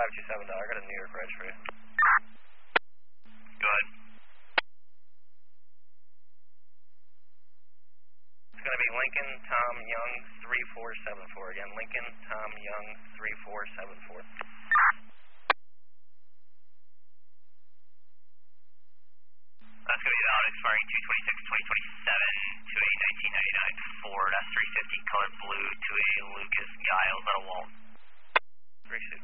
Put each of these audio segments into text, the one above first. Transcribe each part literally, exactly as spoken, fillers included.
two seven, I got a New York reg for you. Go ahead. It's going to be Lincoln Tom Young three four seven four. Again, Lincoln Tom Young three four seven four. That's going to be valid, expiring two twenty-six twenty twenty-seven to a nineteen ninety-nine Ford S three fifty, color blue, to a Lucas Giles out of Walton. Three two.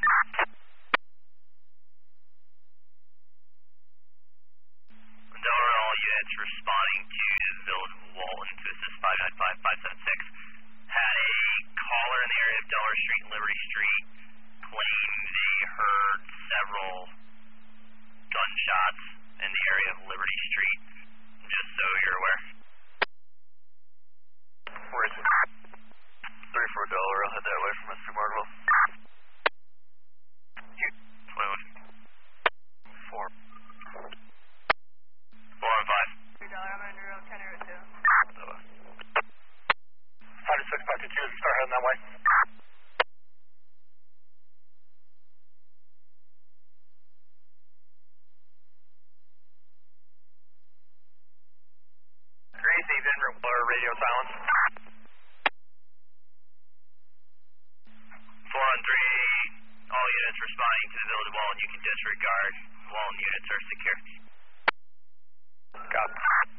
Delaware, all units responding to the Village of Walton to assist five nine five five seven six. Had a caller in the area of Delaware Street and Liberty Street claim they heard several gunshots in the area of Liberty Street, just so you're aware. Where is it? three four Delaware, I'll head that way from Mister Margwell. twenty-one. four. four on five. three Delaware, I'm under road ten or two. five to six, five to two, start heading that way. Gracie, Denver, Blur, radio silence. four on three, all units responding to the Village of Walton, you can disregard. Walton units are secure. Got it.